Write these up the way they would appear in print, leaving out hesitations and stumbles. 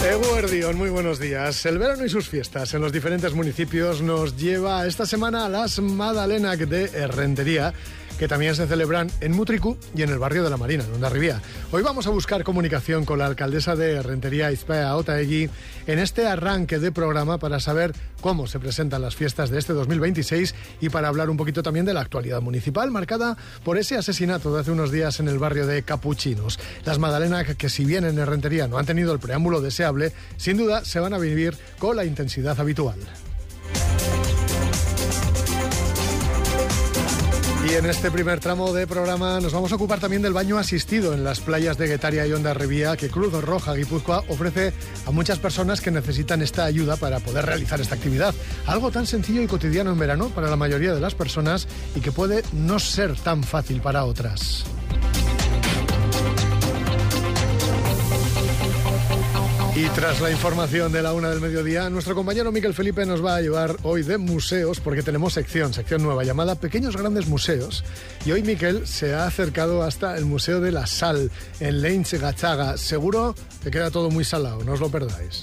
Eguerdión, muy buenos días. El verano y sus fiestas en los diferentes municipios nos lleva esta semana a las Madalenak de Errentería, que también se celebran en Mutriku y en el barrio de la Marina, en Hondarribia. Hoy vamos a buscar comunicación con la alcaldesa de Errentería, Izpea Otaegui, en este arranque de programa para saber cómo se presentan las fiestas de este 2026 y para hablar un poquito también de la actualidad municipal, marcada por ese asesinato de hace unos días en el barrio de Capuchinos. Las Madalenak, que si bien en Errentería no han tenido el preámbulo deseable, sin duda se van a vivir con la intensidad habitual. Y en este primer tramo de programa nos vamos a ocupar también del baño asistido en las playas de Getaria y Hondarribia, que Cruz Roja Guipúzcoa ofrece a muchas personas que necesitan esta ayuda para poder realizar esta actividad. Algo tan sencillo y cotidiano en verano para la mayoría de las personas y que puede no ser tan fácil para otras. Y tras la información de la 1 del mediodía, nuestro compañero Miquel Felipe nos va a llevar hoy de museos, porque tenemos sección nueva llamada Pequeños Grandes Museos. Y hoy Miquel se ha acercado hasta el Museo de la Sal, en Leintz Gatzaga. Seguro que queda todo muy salado, no os lo perdáis.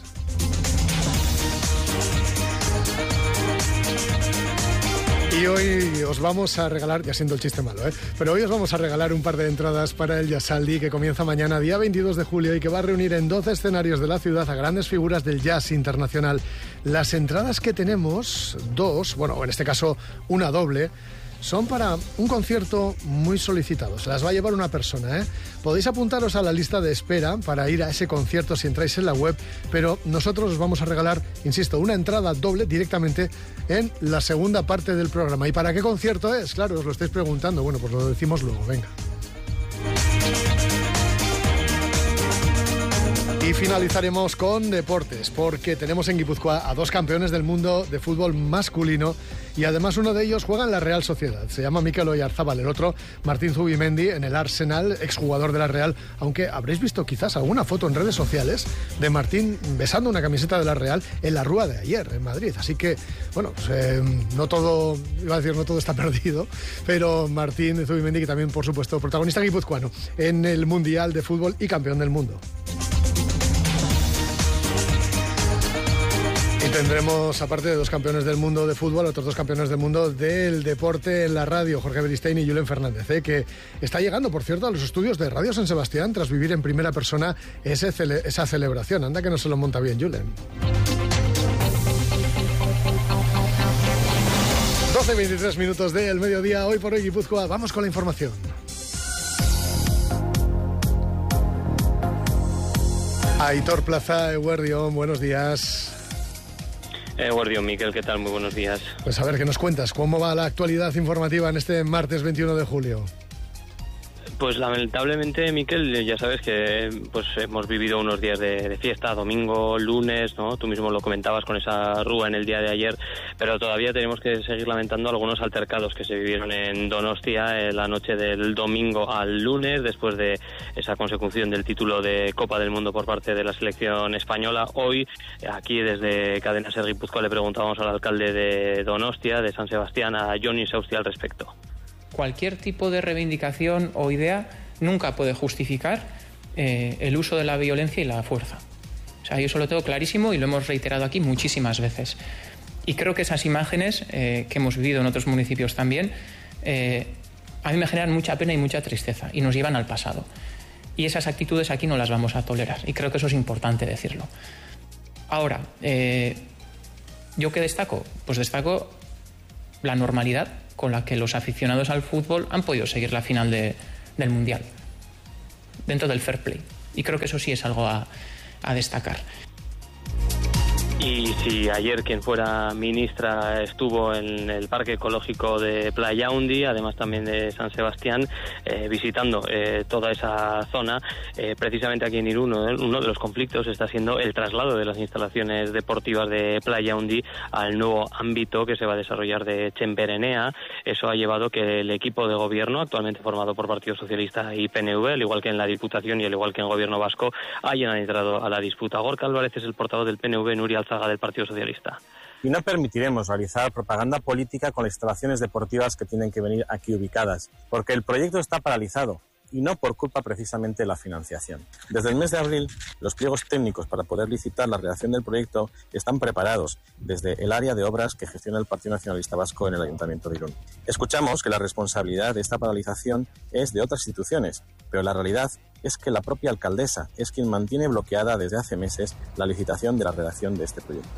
Y hoy os vamos a regalar, ya siento el chiste malo, pero hoy os vamos a regalar un par de entradas para el Jazzaldi, que comienza mañana, día 22 de julio, y que va a reunir en 12 escenarios de la ciudad a grandes figuras del jazz internacional. Las entradas que tenemos, dos, bueno, en este caso una doble, son para un concierto muy solicitado. Se las va a llevar una persona, Podéis apuntaros a la lista de espera para ir a ese concierto si entráis en la web, pero nosotros os vamos a regalar, insisto, una entrada doble directamente en la segunda parte del programa. ¿Y para qué concierto es? Claro, os lo estáis preguntando. Bueno, pues lo decimos luego, venga. Y finalizaremos con deportes, porque tenemos en Guipúzcoa a dos campeones del mundo de fútbol masculino y además uno de ellos juega en la Real Sociedad. Se llama Mikel Oyarzabal, el otro Martín Zubimendi en el Arsenal, exjugador de la Real, aunque habréis visto quizás alguna foto en redes sociales de Martín besando una camiseta de la Real en la Rúa de ayer, en Madrid. Así que, bueno, pues, no todo está perdido, pero Martín Zubimendi, que también, por supuesto, protagonista guipuzcoano en el Mundial de Fútbol y campeón del mundo. Y tendremos, aparte de dos campeones del mundo de fútbol, otros dos campeones del mundo del deporte en la radio, Jorge Beristain y Julen Fernández, que está llegando, por cierto, a los estudios de Radio San Sebastián tras vivir en primera persona esa celebración. Anda que no se lo monta bien, Julen. 12:23 minutos del mediodía, hoy por hoy Guipúzcoa. Vamos con la información. Aitor Plaza, Eguerdión, buenos días. Eguerdión, Miquel, ¿qué tal? Muy buenos días. Pues a ver, ¿qué nos cuentas? ¿Cómo va la actualidad informativa en este martes 21 de julio? Pues lamentablemente, Miquel, ya sabes que pues hemos vivido unos días de fiesta, domingo, lunes, ¿no? Tú mismo lo comentabas con esa rúa en el día de ayer, pero todavía tenemos que seguir lamentando algunos altercados que se vivieron en Donostia la noche del domingo al lunes, después de esa consecución del título de Copa del Mundo por parte de la selección española. Hoy, aquí desde Cadena Ser Guipúzcoa, le preguntábamos al alcalde de Donostia, de San Sebastián, a Johnny Sausti, al respecto. Cualquier tipo de reivindicación o idea nunca puede justificar el uso de la violencia y la fuerza. O sea, yo eso lo tengo clarísimo y lo hemos reiterado aquí muchísimas veces. Y creo que esas imágenes que hemos vivido en otros municipios también, a mí me generan mucha pena y mucha tristeza y nos llevan al pasado. Y esas actitudes aquí no las vamos a tolerar y creo que eso es importante decirlo. Ahora, ¿yo qué destaco? Pues destaco la normalidad con la que los aficionados al fútbol han podido seguir la final del Mundial, dentro del fair play. Y creo que eso sí es algo a destacar. Y si ayer quien fuera ministra estuvo en el Parque Ecológico de Playa Undi, además también de San Sebastián, visitando toda esa zona, precisamente aquí en Irún, uno de los conflictos está siendo el traslado de las instalaciones deportivas de Playa Undi al nuevo ámbito que se va a desarrollar de Txenperenea. Eso ha llevado que el equipo de gobierno, actualmente formado por Partido Socialista y PNV, al igual que en la Diputación y al igual que en Gobierno Vasco, hayan entrado a la disputa. Gorka Álvarez es el portavoz del PNV, Nuria Alzaga del Partido Socialista. Y no permitiremos realizar propaganda política con las instalaciones deportivas que tienen que venir aquí ubicadas, porque el proyecto está paralizado. y no por culpa precisamente de la financiación. Desde el mes de abril, los pliegos técnicos para poder licitar la redacción del proyecto están preparados desde el área de obras que gestiona el Partido Nacionalista Vasco en el Ayuntamiento de Irún. Escuchamos que la responsabilidad de esta paralización es de otras instituciones, pero la realidad es que la propia alcaldesa es quien mantiene bloqueada desde hace meses la licitación de la redacción de este proyecto.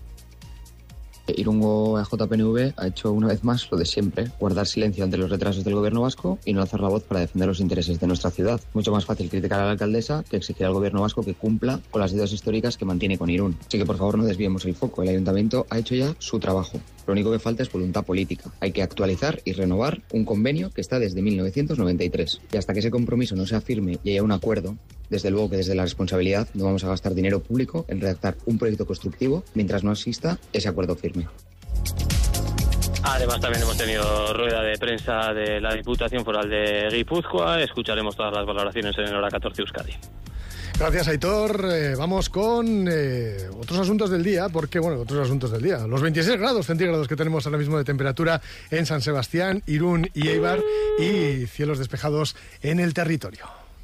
Irungo JPNV ha hecho una vez más lo de siempre, guardar silencio ante los retrasos del gobierno vasco y no alzar la voz para defender los intereses de nuestra ciudad. Mucho más fácil criticar a la alcaldesa que exigir al gobierno vasco que cumpla con las deudas históricas que mantiene con Irún. Así que por favor no desviemos el foco, el ayuntamiento ha hecho ya su trabajo. Lo único que falta es voluntad política. Hay que actualizar y renovar un convenio que está desde 1993. Y hasta que ese compromiso no sea firme y haya un acuerdo, desde luego que desde la responsabilidad no vamos a gastar dinero público en redactar un proyecto constructivo mientras no exista ese acuerdo firme. Además, también hemos tenido rueda de prensa de la Diputación Foral de Guipúzcoa. Escucharemos todas las valoraciones en Hora 14 Euskadi. Gracias, Aitor. Vamos con otros asuntos del día, porque, otros asuntos del día. Los 26 grados centígrados que tenemos ahora mismo de temperatura en San Sebastián, Irún y Eibar, y cielos despejados en el territorio.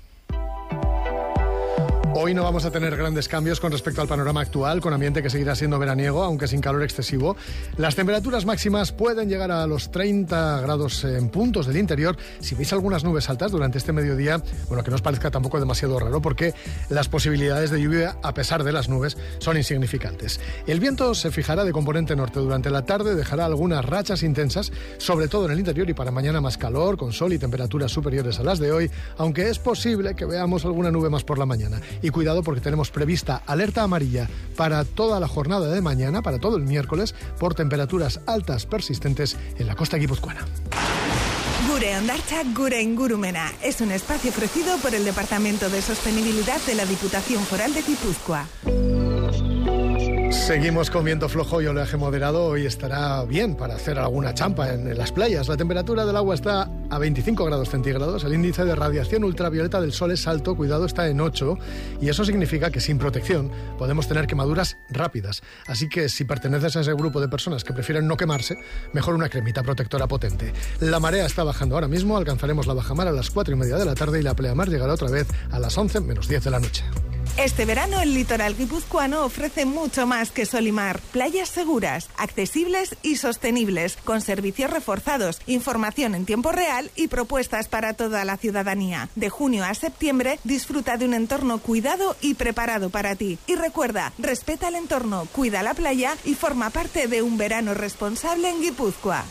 Hoy no vamos a tener grandes cambios con respecto al panorama actual, con ambiente que seguirá siendo veraniego, aunque sin calor excesivo. Las temperaturas máximas pueden llegar a los 30 grados en puntos del interior. Si veis algunas nubes altas durante este mediodía, que no os parezca tampoco demasiado raro, porque las posibilidades de lluvia, a pesar de las nubes, son insignificantes. El viento se fijará de componente norte durante la tarde, dejará algunas rachas intensas, sobre todo en el interior, y para mañana más calor, con sol y temperaturas superiores a las de hoy, aunque es posible que veamos alguna nube más por la mañana. Y cuidado porque tenemos prevista alerta amarilla para toda la jornada de mañana, para todo el miércoles, por temperaturas altas persistentes en la costa guipuzcoana. Gure Ondartza, Gure Ingurumena es un espacio ofrecido por el Departamento de Sostenibilidad de la Diputación Foral de Guipúzcoa. Seguimos con viento flojo y oleaje moderado. Hoy estará bien para hacer alguna champa en las playas. La temperatura del agua está a 25 grados centígrados. El índice de radiación ultravioleta del sol es alto, cuidado, está en 8. Y eso significa que sin protección podemos tener quemaduras rápidas. Así que si perteneces a ese grupo de personas que prefieren no quemarse, mejor una cremita protectora potente. La marea está bajando ahora mismo. Alcanzaremos la bajamar a las 4:30 de la tarde y la pleamar llegará otra vez a las 11 menos 10 de la noche. Este verano el litoral guipuzcoano ofrece mucho más que sol y mar. Playas seguras, accesibles y sostenibles, con servicios reforzados, información en tiempo real y propuestas para toda la ciudadanía. De junio a septiembre disfruta de un entorno cuidado y preparado para ti. Y recuerda, respeta el entorno, cuida la playa y forma parte de un verano responsable en Guipúzcoa.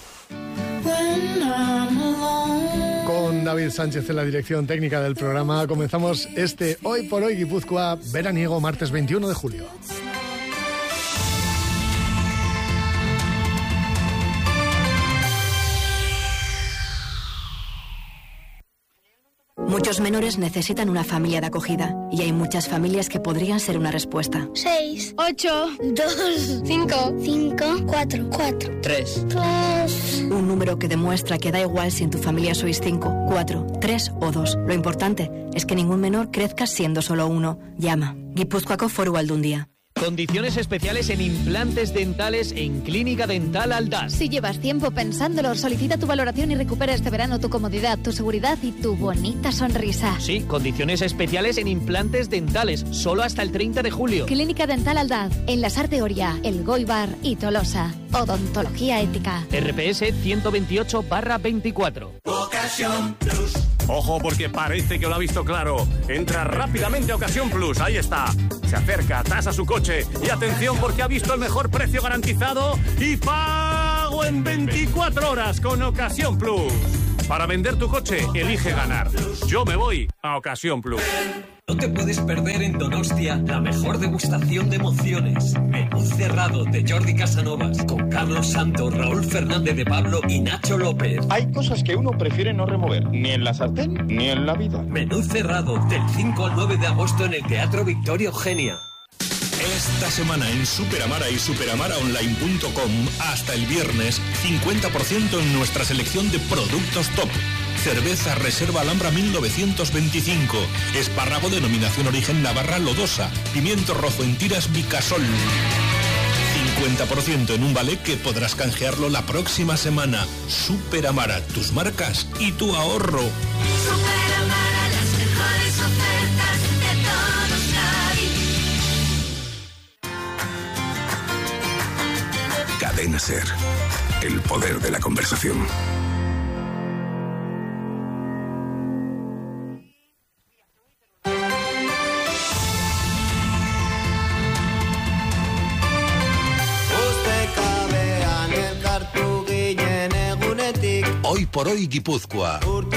Con David Sánchez en la dirección técnica del programa, comenzamos este Hoy por Hoy Guipúzcoa veraniego, martes 21 de julio. Muchos menores necesitan una familia de acogida y hay muchas familias que podrían ser una respuesta. 6, 8, 2, 5, 4, 3. Un número que demuestra que da igual si en tu familia sois 5, 4, 3 o 2. Lo importante es que ningún menor crezca siendo solo uno. Llama. Guipúzcoako Foru Aldundia. Condiciones especiales en implantes dentales en Clínica Dental Aldaz. Si llevas tiempo pensándolo, solicita tu valoración y recupera este verano tu comodidad, tu seguridad y tu bonita sonrisa. Sí, condiciones especiales en implantes dentales, solo hasta el 30 de julio. Clínica Dental Aldaz, en Lasarte Oria, El Goibar y Tolosa. Odontología ética. RPS 128/24. Ocasión Plus. Ojo, porque parece que lo ha visto claro. Entra rápidamente a Ocasión Plus, ahí está. Se acerca, tasa su coche y atención porque ha visto el mejor precio garantizado y pago en 24 horas con Ocasión Plus. Para vender tu coche, elige ganar. Yo me voy a Ocasión Plus. No te puedes perder en Donostia la mejor degustación de emociones. Menú cerrado de Jordi Casanovas con Carlos Santos, Raúl Fernández de Pablo y Nacho López. Hay cosas que uno prefiere no remover, ni en la sartén ni en la vida. Menú cerrado del 5 al 9 de agosto en el Teatro Victoria Eugenia. Esta semana en Superamara y superamaraonline.com hasta el viernes 50% en nuestra selección de productos top. Cerveza Reserva Alhambra 1925, espárrago denominación origen Navarra Lodosa, pimiento rojo en tiras Vicasol. 50% en un vale que podrás canjearlo la próxima semana. Superamara, tus marcas y tu ahorro. Superamara. Cadena SER. El poder de la conversación. Hoy por hoy Guipúzcoa.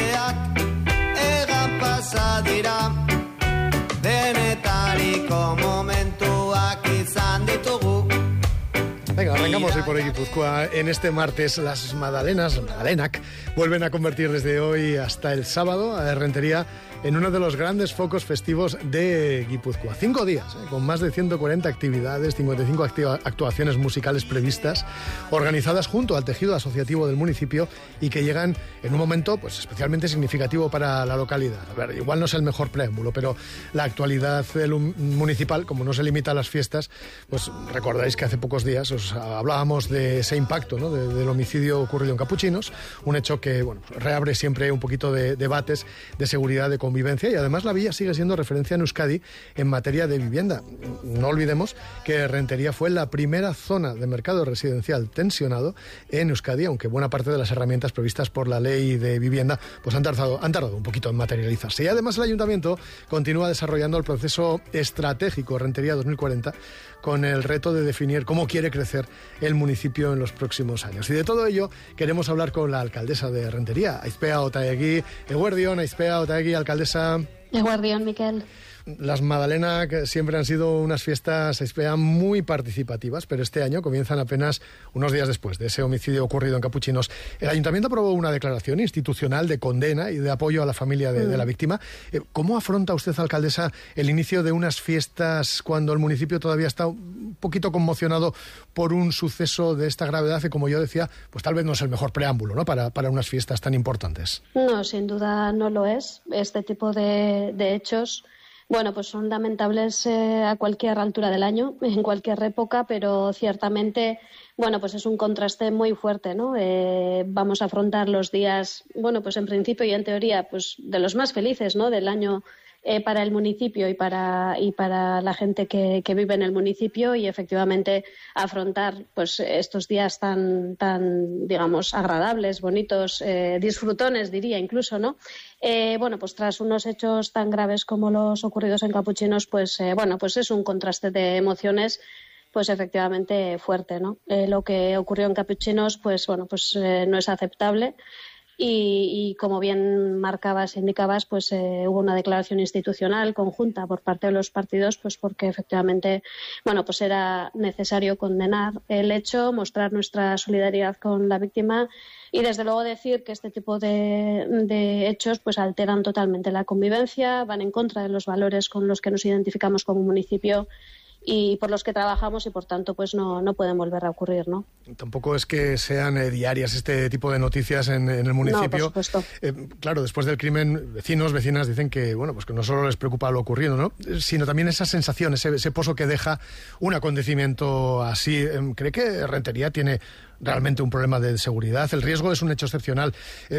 Venga, arrancamos hoy por hoy Guipúzcoa. En este martes las Madalenas, Madalenac, vuelven a convertir desde hoy hasta el sábado a Errentería en uno de los grandes focos festivos de Guipúzcoa. 5 días, con más de 140 actividades, 55 actuaciones musicales previstas, organizadas junto al tejido asociativo del municipio y que llegan en un momento pues especialmente significativo para la localidad. A ver, igual no es el mejor preámbulo, pero la actualidad municipal, como no se limita a las fiestas, pues recordáis que hace pocos días os hablábamos de ese impacto, ¿no? del homicidio ocurrido en Capuchinos, un hecho que bueno, reabre siempre un poquito de debates de seguridad, de convivencia, y además la villa sigue siendo referencia en Euskadi en materia de vivienda. No olvidemos que Rentería fue la primera zona de mercado residencial tensionado en Euskadi, aunque buena parte de las herramientas previstas por la ley de vivienda pues han tardado un poquito en materializarse. Y además el Ayuntamiento continúa desarrollando el proceso estratégico Rentería 2040 con el reto de definir cómo quiere crecer el municipio en los próximos años. Y de todo ello queremos hablar con la alcaldesa de Rentería, Aizpea Otaegui. Eguerdión, Aizpea Otaegui, alcaldesa. Eguerdión, Miquel. Las Madalena que siempre han sido unas fiestas, Aizpea, muy participativas, pero este año comienzan apenas unos días después de ese homicidio ocurrido en Capuchinos. El Ayuntamiento aprobó una declaración institucional de condena y de apoyo a la familia de la víctima. ¿Cómo afronta usted, alcaldesa, el inicio de unas fiestas cuando el municipio todavía está un poquito conmocionado por un suceso de esta gravedad y, como yo decía, pues tal vez no es el mejor preámbulo, ¿no?, para unas fiestas tan importantes? No, sin duda no lo es. Este tipo de hechos, bueno, pues son lamentables a cualquier altura del año, en cualquier época, pero ciertamente, bueno, pues es un contraste muy fuerte, ¿no? Vamos a afrontar los días, bueno, pues en principio y en teoría, pues de los más felices, ¿no?, del año para el municipio y para la gente que vive en el municipio, y efectivamente afrontar pues estos días tan digamos agradables, bonitos, disfrutones diría incluso, ¿no? Bueno, pues tras unos hechos tan graves como los ocurridos en Capuchinos, pues bueno, pues es un contraste de emociones pues efectivamente fuerte, ¿no? Lo que ocurrió en Capuchinos, pues bueno, pues no es aceptable. Y como bien marcabas e indicabas, pues hubo una declaración institucional conjunta por parte de los partidos, pues porque efectivamente, bueno, pues era necesario condenar el hecho, mostrar nuestra solidaridad con la víctima y desde luego decir que este tipo de hechos pues alteran totalmente la convivencia, van en contra de los valores con los que nos identificamos como municipio y por los que trabajamos, y por tanto pues no pueden volver a ocurrir, ¿no? Tampoco es que sean diarias este tipo de noticias en el municipio. No, por supuesto. Claro, después del crimen, vecinas dicen que bueno, pues que no solo les preocupa lo ocurrido, ¿no?, sino también esa sensación, ese pozo que deja un acontecimiento así. ¿Cree que Rentería tiene realmente un problema de seguridad? El riesgo es un hecho excepcional.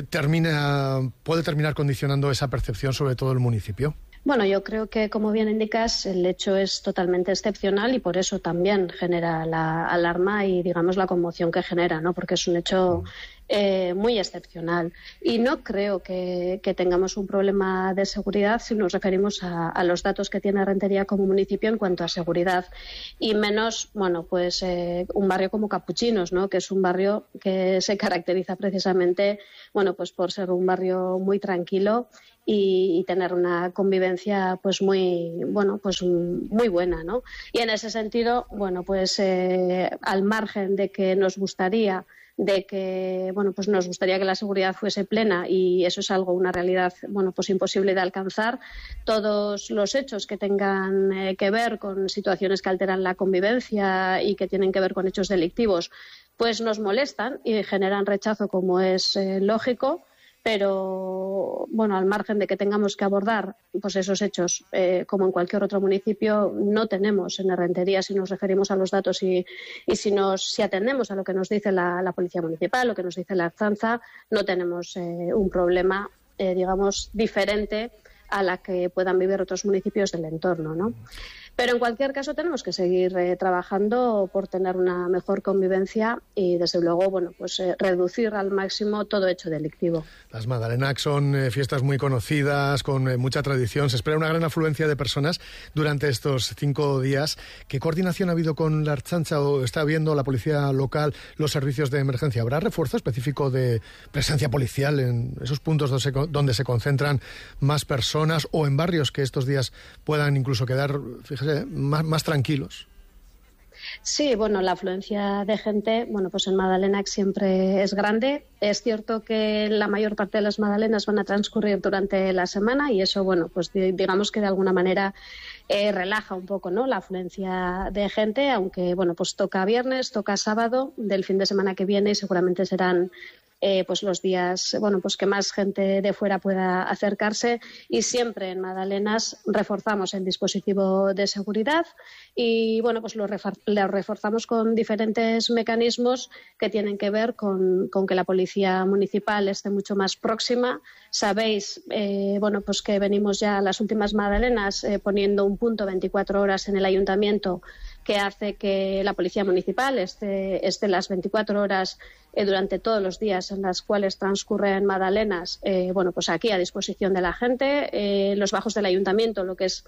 ¿Puede terminar condicionando esa percepción sobre todo el municipio? Bueno, yo creo que, como bien indicas, el hecho es totalmente excepcional y por eso también genera la alarma y, digamos, la conmoción que genera, ¿no? Porque es un hecho muy excepcional. Y no creo que tengamos un problema de seguridad si nos referimos a los datos que tiene Rentería como municipio en cuanto a seguridad. Y menos, bueno, pues un barrio como Capuchinos, ¿no?, que es un barrio que se caracteriza precisamente, bueno, pues por ser un barrio muy tranquilo y tener una convivencia pues muy buena, ¿no? Y en ese sentido, bueno, pues al margen de que nos gustaría que la seguridad fuese plena, y eso es una realidad, bueno, pues imposible de alcanzar. Todos los hechos que tengan que ver con situaciones que alteran la convivencia y que tienen que ver con hechos delictivos, pues nos molestan y generan rechazo, como es lógico. Pero, bueno, al margen de que tengamos que abordar pues esos hechos, como en cualquier otro municipio, no tenemos en Rentería, si nos referimos a los datos y si atendemos a lo que nos dice la Policía Municipal, lo que nos dice la Ertzaintza, no tenemos un problema, digamos, diferente a la que puedan vivir otros municipios del entorno, ¿no? Pero en cualquier caso tenemos que seguir trabajando por tener una mejor convivencia y, desde luego, bueno, pues reducir al máximo todo hecho delictivo. Las Madalenas son fiestas muy conocidas, con mucha tradición. Se espera una gran afluencia de personas durante estos 5 días. ¿Qué coordinación ha habido con la Ertzaintza o está habiendo la policía local, los servicios de emergencia? ¿Habrá refuerzo específico de presencia policial en esos puntos donde se concentran más personas o en barrios que estos días puedan incluso quedar, fíjese, más tranquilos? Sí, bueno, la afluencia de gente, bueno, pues en Madalenas siempre es grande. Es cierto que la mayor parte de las Madalenas van a transcurrir durante la semana y eso, bueno, pues digamos que de alguna manera relaja un poco, ¿no?, la afluencia de gente, aunque, bueno, pues toca viernes, toca sábado del fin de semana que viene y seguramente serán pues los días, bueno, pues que más gente de fuera pueda acercarse, y siempre en Madalenas reforzamos el dispositivo de seguridad y, bueno, pues lo reforzamos con diferentes mecanismos que tienen que ver con que la policía municipal esté mucho más próxima. Sabéis, bueno, pues que venimos ya a las últimas Madalenas poniendo un punto 24 horas en el ayuntamiento, que hace que la policía municipal esté las 24 horas durante todos los días en las cuales transcurren Madalenas, bueno, pues aquí a disposición de la gente. Los bajos del ayuntamiento, lo que es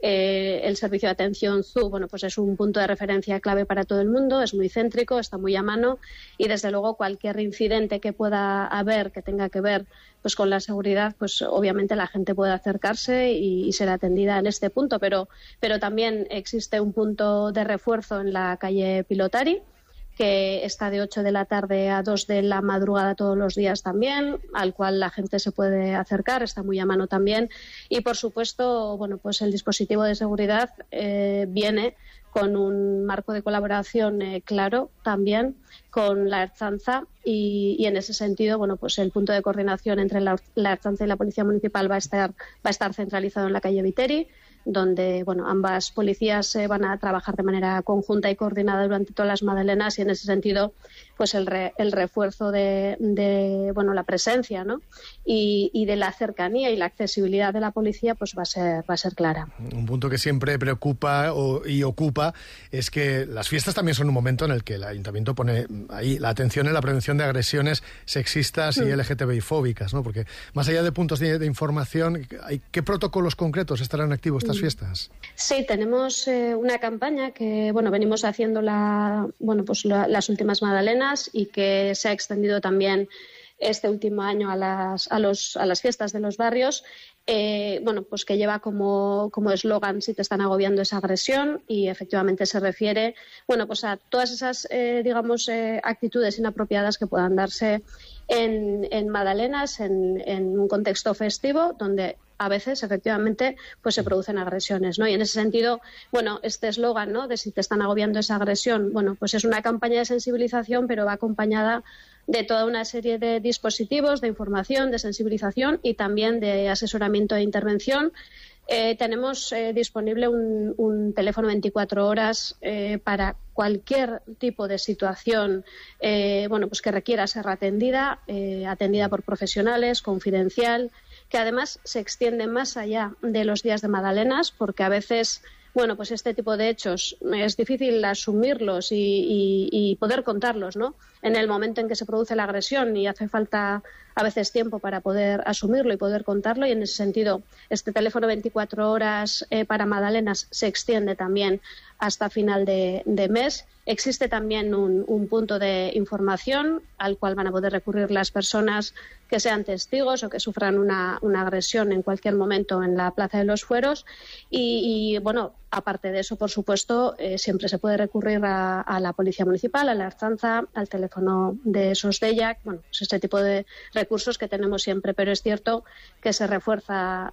el servicio de atención ZU, bueno, pues es un punto de referencia clave para todo el mundo, es muy céntrico, está muy a mano y, desde luego, cualquier incidente que pueda haber que tenga que ver pues con la seguridad, pues obviamente la gente puede acercarse y ser atendida en este punto, pero también existe un punto de refuerzo en la calle Pilotari, que está de 8 de la tarde a 2 de la madrugada todos los días también, al cual la gente se puede acercar, está muy a mano también. Y, por supuesto, bueno, pues el dispositivo de seguridad viene con un marco de colaboración claro también con la Ertzaintza y en ese sentido, bueno, pues el punto de coordinación entre la Ertzaintza y la Policía Municipal va a estar centralizado en la calle Viteri, donde, bueno, ambas policías van a trabajar de manera conjunta y coordinada durante todas las Madalenas, y en ese sentido pues el refuerzo de bueno, la presencia, ¿no?, y de la cercanía y la accesibilidad de la policía pues va a ser clara. Un punto que siempre preocupa y ocupa es que las fiestas también son un momento en el que el ayuntamiento pone ahí la atención en la prevención de agresiones sexistas y LGTBI-fóbicas, ¿no? Porque más allá de puntos de información, ¿qué protocolos concretos estarán activos estas fiestas? Sí, tenemos una campaña que, bueno, venimos haciendo las últimas Madalenas y que se ha extendido también este último año a las fiestas de los barrios, bueno, pues que lleva como eslogan "si te están agobiando esa agresión", y efectivamente se refiere, bueno, pues a todas esas actitudes inapropiadas que puedan darse en Madalenas en un contexto festivo donde a veces efectivamente pues se producen agresiones, ¿no? Y en ese sentido, bueno, este eslogan, ¿no?, de "si te están agobiando esa agresión", bueno, pues es una campaña de sensibilización, pero va acompañada de toda una serie de dispositivos de información, de sensibilización y también de asesoramiento e intervención. Tenemos disponible un teléfono 24 horas para cualquier tipo de situación bueno, pues que requiera ser atendida por profesionales, confidencial, que además se extiende más allá de los días de Madalenas, porque a veces, bueno, pues este tipo de hechos es difícil asumirlos y poder contarlos, ¿no?, en el momento en que se produce la agresión, y hace falta a veces tiempo para poder asumirlo y poder contarlo, y en ese sentido este teléfono 24 horas para Madalenas se extiende también hasta final de mes. Existe también un punto de información al cual van a poder recurrir las personas que sean testigos o que sufran una agresión en cualquier momento en la Plaza de los Fueros y bueno, aparte de eso, por supuesto, siempre se puede recurrir a la Policía Municipal, a la Ertzaintza, al teléfono de SOS-DEIAC, bueno, pues este tipo de recursos que tenemos siempre, pero es cierto que se refuerza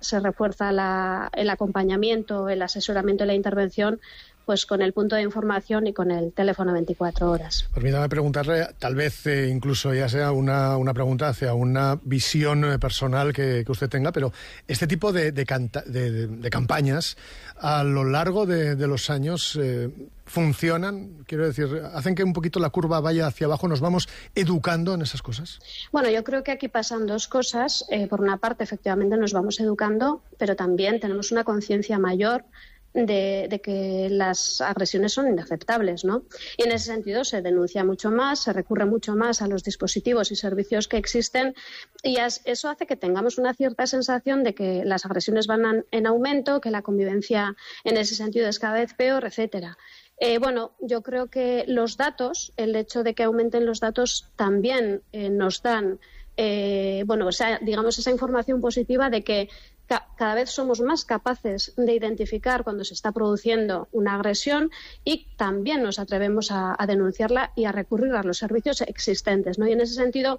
el acompañamiento, el asesoramiento y la intervención pues con el punto de información y con el teléfono 24 horas. Permítame preguntarle, tal vez incluso ya sea una pregunta hacia una visión personal que usted tenga, pero este tipo de campañas a lo largo de los años funcionan, quiero decir, hacen que un poquito la curva vaya hacia abajo, nos vamos educando en esas cosas. Bueno, yo creo que aquí pasan dos cosas. Por una parte, efectivamente, nos vamos educando, pero también tenemos una conciencia mayor de que las agresiones son inaceptables, ¿no? Y en ese sentido se denuncia mucho más, se recurre mucho más a los dispositivos y servicios que existen, y eso hace que tengamos una cierta sensación de que las agresiones van en aumento, que la convivencia en ese sentido es cada vez peor, etcétera. Bueno, yo creo que los datos, el hecho de que aumenten los datos también nos dan, digamos, esa información positiva de que cada vez somos más capaces de identificar cuando se está produciendo una agresión y también nos atrevemos a denunciarla y a recurrir a los servicios existentes, ¿no? Y en ese sentido,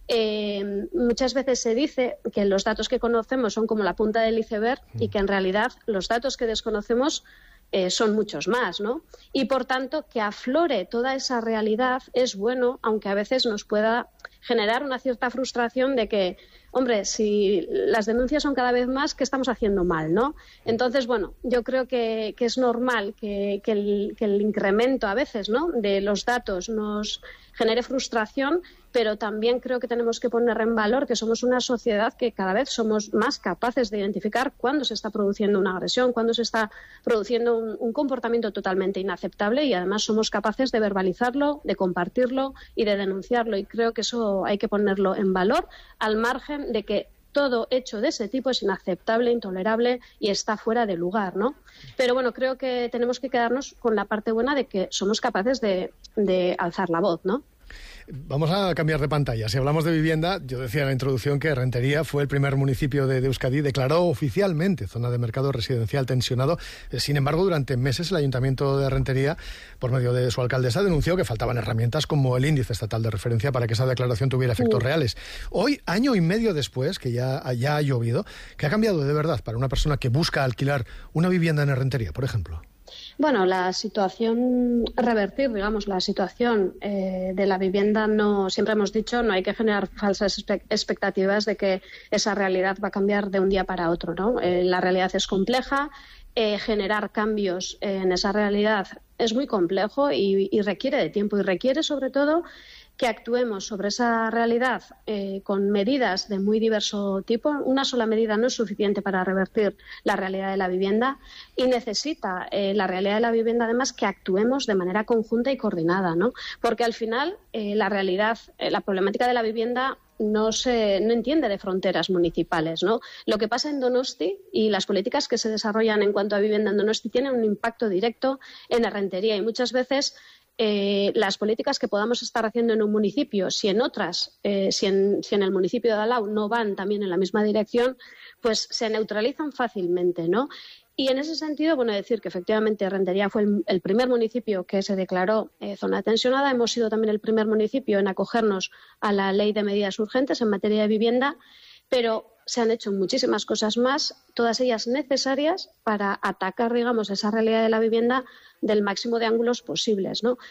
muchas veces se dice que los datos que conocemos son como la punta del iceberg y que en realidad los datos que desconocemos son muchos más, ¿no? Y por tanto, que aflore toda esa realidad es bueno, aunque a veces nos pueda generar una cierta frustración de que, hombre, si las denuncias son cada vez más, ¿qué estamos haciendo mal, no? Entonces, bueno, yo creo que es normal que el incremento a veces, ¿no?, de los datos nos genere frustración, pero también creo que tenemos que poner en valor que somos una sociedad que cada vez somos más capaces de identificar cuándo se está produciendo una agresión, cuándo se está produciendo un comportamiento totalmente inaceptable, y además somos capaces de verbalizarlo, de compartirlo y de denunciarlo, y creo que eso hay que ponerlo en valor, al margen de que todo hecho de ese tipo es inaceptable, intolerable y está fuera de lugar, ¿no? Pero bueno, creo que tenemos que quedarnos con la parte buena de que somos capaces de alzar la voz, ¿no? Vamos a cambiar de pantalla. Si hablamos de vivienda, yo decía en la introducción que Rentería fue el primer municipio de Euskadi, declaró oficialmente zona de mercado residencial tensionado. Sin embargo, durante meses el Ayuntamiento de Rentería, por medio de su alcaldesa, denunció que faltaban herramientas como el índice estatal de referencia para que esa declaración tuviera efectos reales. Hoy, año y medio después, que ya ha llovido, ¿qué ha cambiado de verdad para una persona que busca alquilar una vivienda en Rentería, por ejemplo? Bueno, la situación, revertir, digamos, la situación de la vivienda, no, siempre hemos dicho, no hay que generar falsas expectativas de que esa realidad va a cambiar de un día para otro, ¿no? La realidad es compleja, generar cambios en esa realidad es muy complejo y requiere de tiempo, y requiere sobre todo que actuemos sobre esa realidad con medidas de muy diverso tipo. Una sola medida no es suficiente para revertir la realidad de la vivienda, y necesita la realidad de la vivienda además que actuemos de manera conjunta y coordinada, ¿no? Porque al final la realidad, la problemática de la vivienda no entiende de fronteras municipales, ¿no? Lo que pasa en Donosti y las políticas que se desarrollan en cuanto a vivienda en Donosti tienen un impacto directo en la Rentería, y muchas veces las políticas que podamos estar haciendo en un municipio, si en otras, si en el municipio de Alau no van también en la misma dirección, pues se neutralizan fácilmente, ¿no? Y en ese sentido, bueno, decir que efectivamente Rentería fue el primer municipio que se declaró zona tensionada. Hemos sido también el primer municipio en acogernos a la Ley de Medidas Urgentes en materia de vivienda, pero se han hecho muchísimas cosas más, todas ellas necesarias para atacar, digamos, esa realidad de la vivienda del máximo de ángulos posibles, ¿no?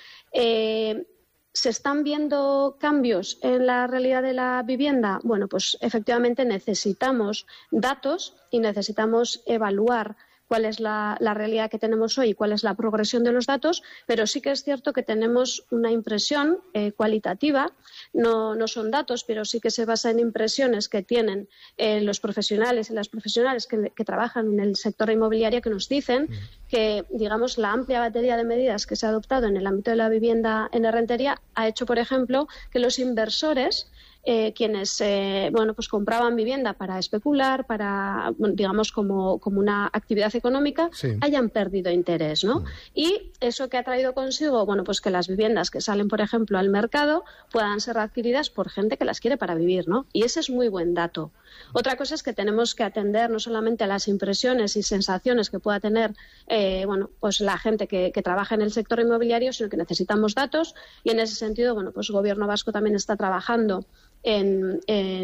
¿Se están viendo cambios en la realidad de la vivienda? Bueno, pues efectivamente necesitamos datos y necesitamos evaluar cuál es la realidad que tenemos hoy y cuál es la progresión de los datos, pero sí que es cierto que tenemos una impresión cualitativa, no son datos, pero sí que se basa en impresiones que tienen los profesionales y las profesionales que trabajan en el sector inmobiliario, que nos dicen que, digamos, la amplia batería de medidas que se ha adoptado en el ámbito de la vivienda en la Rentería ha hecho, por ejemplo, que los inversores, quienes pues compraban vivienda para especular, para, digamos, como una actividad económica, sí, hayan perdido interés, ¿no? Y eso que ha traído consigo, bueno, pues que las viviendas que salen, por ejemplo, al mercado puedan ser adquiridas por gente que las quiere para vivir, ¿no? Y ese es muy buen dato. Otra cosa es que tenemos que atender no solamente a las impresiones y sensaciones que pueda tener pues la gente que trabaja en el sector inmobiliario, sino que necesitamos datos, y en ese sentido, bueno, pues el Gobierno vasco también está trabajando en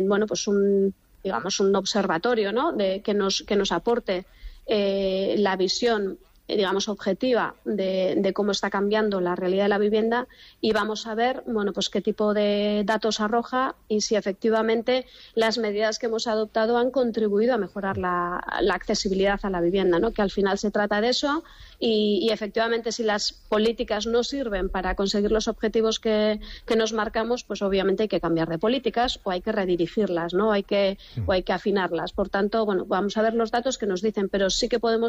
un observatorio, ¿no?, que nos aporte la visión, digamos, objetiva de cómo está cambiando la realidad de la vivienda, y vamos a ver, bueno, pues qué tipo de datos arroja y si efectivamente las medidas que hemos adoptado han contribuido a mejorar la accesibilidad a la vivienda, ¿no? Que al final se trata de eso, y efectivamente si las políticas no sirven para conseguir los objetivos que nos marcamos, pues obviamente hay que cambiar de políticas o hay que redirigirlas, ¿no? O hay que afinarlas. Por tanto, bueno, vamos a ver los datos que nos dicen, pero sí que podemos